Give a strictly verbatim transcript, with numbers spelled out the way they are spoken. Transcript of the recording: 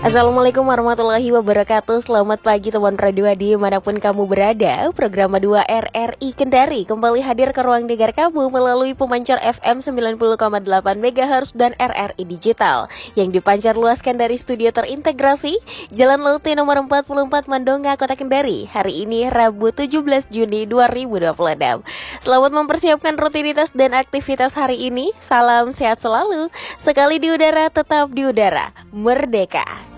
Assalamualaikum warahmatullahi wabarakatuh. Selamat pagi teman Radio dimanapun kamu berada. Program dua R R I Kendari kembali hadir ke ruang dengar kamu melalui pemancar F M sembilan puluh koma delapan megahertz dan R R I Digital yang dipancar luaskan dari studio terintegrasi Jalan Laute nomor empat puluh empat Mandonga, Kota Kendari. Hari ini Rabu tujuh belas Juni dua ribu dua puluh enam. Selamat mempersiapkan rutinitas dan aktivitas hari ini. Salam sehat selalu. Sekali di udara tetap di udara. Merdeka.